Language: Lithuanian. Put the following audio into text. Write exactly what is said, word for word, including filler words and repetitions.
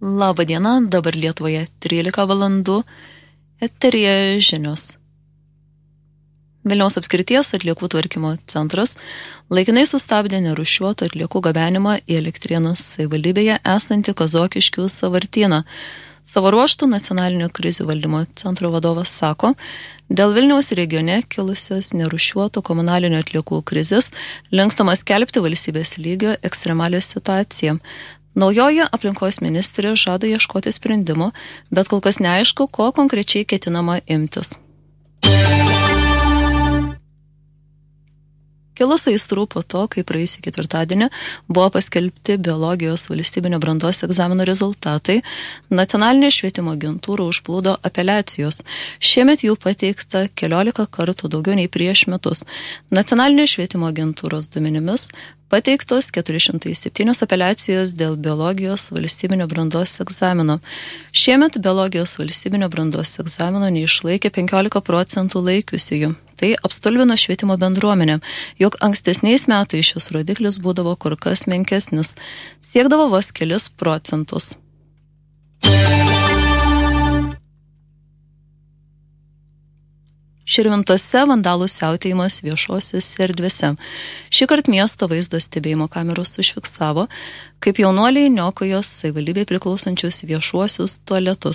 Labą dieną, dabar Lietuvoje trylika valandų, eteryje žinios. Vilniaus apskrities atliekų tvarkymo centras laikinai sustabdė nerūšiuotų atliekų gabenimą į Elektrėnų savivaldybėje esantį Kazokiškių sąvartyną. Savo ruožtų nacionalinio krizių valdymo centro vadovas sako, dėl Vilniaus regione kilusios nerūšiuotų komunalinių atliekų krizės linkstama skelbti valstybės lygio ekstremalią situaciją. Naujoji aplinkos ministrė žada ieškoti sprendimų, bet kol kas neaišku, ko konkrečiai ketinama imtis. Kilus aistrų po to, kai praėjusį ketvirtadienį buvo paskelbti biologijos valstybinio brandos egzamino rezultatai, nacionalinė švietimo agentūra užplūdo apeliacijos. Šiemet jų pateikta keliolika kartų daugiau nei prieš metus. Nacionalinė švietimo agentūros duomenimis pateiktos keturi šimtai septynios apeliacijos dėl biologijos valstybinio brandos egzamino. Šiemet biologijos valstybinio brandos egzamino neišlaikė penkiolika procentų laikiusiųjų. Tai apstulbino švietimo bendruomenę, jog ankstesniais metais šis rodiklis būdavo kur kas menkesnis, siekdavo vos kelis procentus. Širvintose vandalų siautėjimas viešosiuose erdvėse. Šįkart miesto vaizdo stebėjimo kameros užfiksavo, kaip jaunuoliai niokojo savivaldybei priklausančius viešuosius tualetus.